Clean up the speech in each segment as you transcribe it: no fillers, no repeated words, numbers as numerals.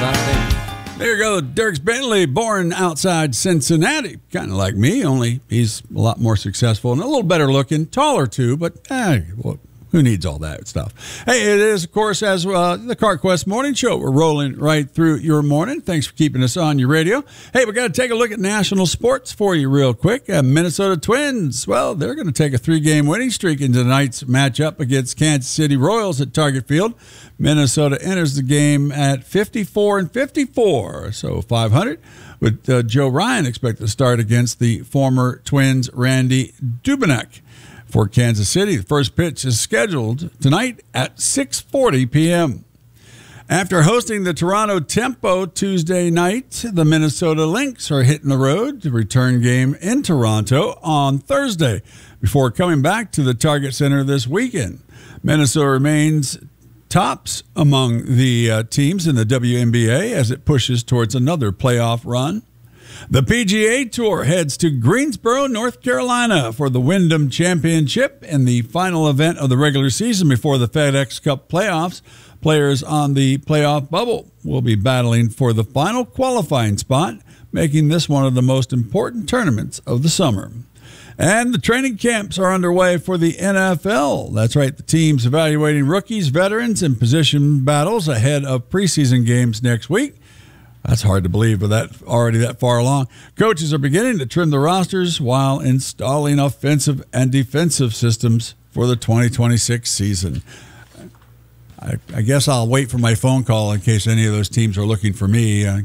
There you go, Dierks Bentley, born outside Cincinnati. Kind of like me, only he's a lot more successful and a little better looking, taller too, but well, who needs all that stuff? Hey, it is, of course, as the CarQuest Morning Show. We're rolling right through your morning. Thanks for keeping us on your radio. Hey, we got to take a look at national sports for you real quick. Minnesota Twins, well, they're going to take a 3-game winning streak into tonight's matchup against Kansas City Royals at Target Field. Minnesota enters the game at 54-54, so 500, with Joe Ryan expected to start against the former Twins' Randy Dubinek. For Kansas City, the first pitch is scheduled tonight at 6:40 p.m. After hosting the Toronto Tempo Tuesday night, the Minnesota Lynx are hitting the road to return game in Toronto on Thursday before coming back to the Target Center this weekend. Minnesota remains tops among the teams in the WNBA as it pushes towards another playoff run. The PGA Tour heads to Greensboro, North Carolina for the Wyndham Championship and the final event of the regular season before the FedEx Cup playoffs. Players on the playoff bubble will be battling for the final qualifying spot, making this one of the most important tournaments of the summer. And the training camps are underway for the NFL. That's right, the team's evaluating rookies, veterans, and position battles ahead of preseason games next week. That's hard to believe, but that already that far along. Coaches are beginning to trim the rosters while installing offensive and defensive systems for the 2026 season. I guess I'll wait for my phone call in case any of those teams are looking for me. I'm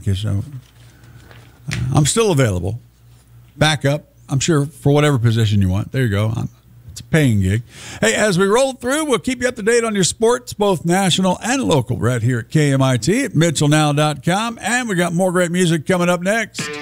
still available. Backup, I'm sure, for whatever position you want. There you go. It's a paying gig. Hey, as we roll through, we'll keep you up to date on your sports, both national and local, right here at KMIT at MitchellNow.com. And we got more great music coming up next.